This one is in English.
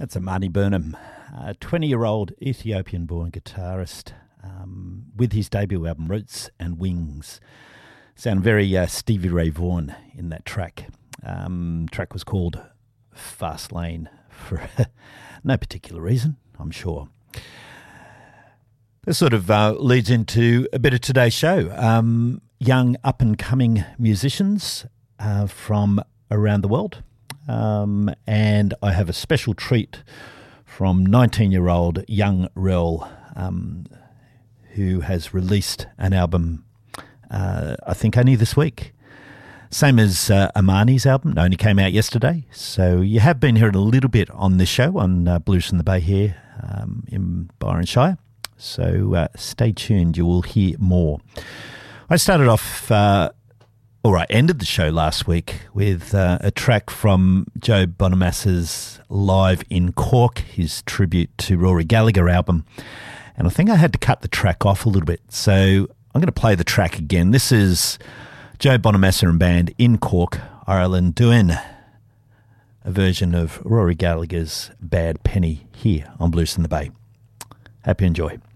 That's Amani Burnham, a 20-year-old Ethiopian-born guitarist with his debut album Roots and Wings. Sound very Stevie Ray Vaughan in that track. Track was called Fast Lane for no particular reason, I'm sure. This sort of leads into a bit of today's show. Young up-and-coming musicians from around the world. And I have a special treat from 19-year-old young Rel, who has released an album, I think only this week. Same as Amani's album, only came out yesterday. So you have been hearing a little bit on this show on Blues in the Bay here in Byron Shire. So stay tuned, you will hear more. I started off... I ended the show last week with a track from Joe Bonamassa's Live in Cork, his tribute to Rory Gallagher album. And I think I had to cut the track off a little bit. So I'm going to play the track again. This is Joe Bonamassa and band in Cork, Ireland, doing a version of Rory Gallagher's Bad Penny here on Blues in the Bay. Happy enjoy.